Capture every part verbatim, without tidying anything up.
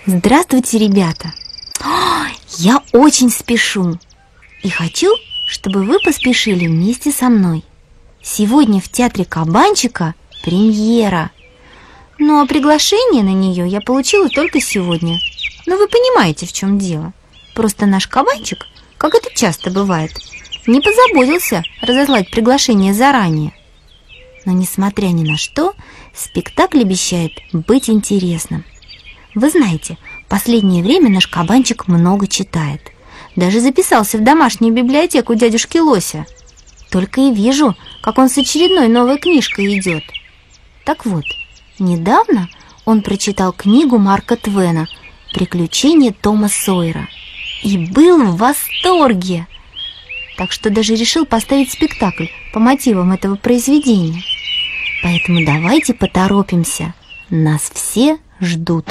Здравствуйте, ребята! Я очень спешу и хочу, чтобы вы поспешили вместе со мной. Сегодня в театре Кабанчика премьера. Ну а приглашение на нее я получила только сегодня. Но вы понимаете, в чем дело. Просто наш Кабанчик, как это часто бывает, не позаботился разослать приглашение заранее. Но несмотря ни на что, спектакль обещает быть интересным. Вы знаете, в последнее время наш Кабанчик много читает. Даже записался в домашнюю библиотеку дядюшки Лося. Только и вижу, как он с очередной новой книжкой идет. Так вот, недавно он прочитал книгу Марка Твена «Приключения Тома Сойера» и был в восторге. Так что даже решил поставить спектакль по мотивам этого произведения. Поэтому давайте поторопимся. Нас все ждут.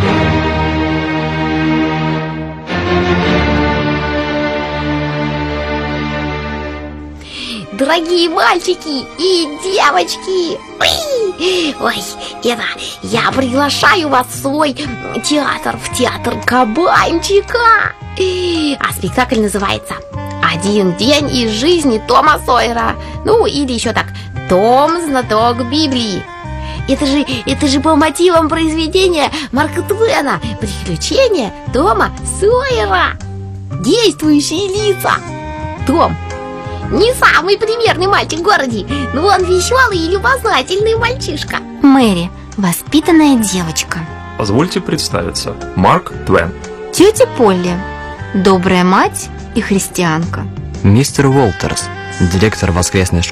Дорогие мальчики и девочки, ой, ой, это я приглашаю вас в свой театр, в театр Кабанчика. А спектакль называется «Один день из жизни Тома Сойера». Ну, или еще так, «Том, знаток Библии». Это же, это же по мотивам произведения Марка Твена «Приключения Тома Сойера». Действующие лица: Том не самый примерный мальчик в городе, но он веселый и любознательный мальчишка. Мэри – воспитанная девочка. Позвольте представиться, Марк Твен. Тетя Полли – добрая мать и христианка. Мистер Уолтерс, директор воскресной школы